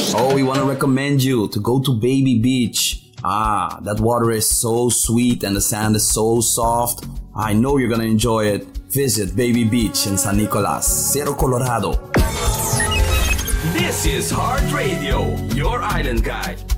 Oh, we want to recommend you to go to Baby Beach. Ah, that water is so sweet and the sand is so soft. I know you're gonna enjoy it. Visit Baby Beach in San Nicolas, Cerro Colorado. This is Heart Radio, your island guide.